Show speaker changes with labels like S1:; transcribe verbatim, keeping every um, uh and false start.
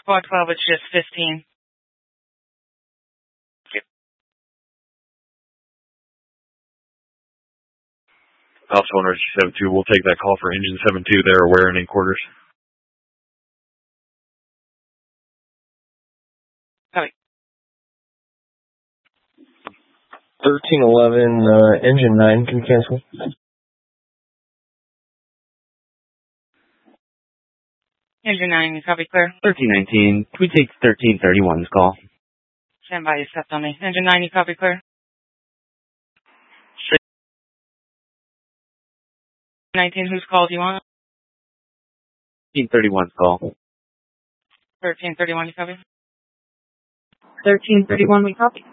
S1: Squad twelve, it's just fifteen.
S2: Officer one Reggie seven two, we'll take that call for engine seven two there, where in quarters.
S1: Copy.
S3: thirteen eleven, uh, engine nine, can you cancel?
S1: Engine nine, you copy clear?
S4: thirteen nineteen, can we take thirteen thirty-one's call?
S1: Stand by, you stepped on me. Engine nine, you copy clear? nineteen, whose call do you want?
S4: thirteen thirty-one's call.
S1: thirteen thirty-one, you copy?
S5: thirteen thirty-one, we copy.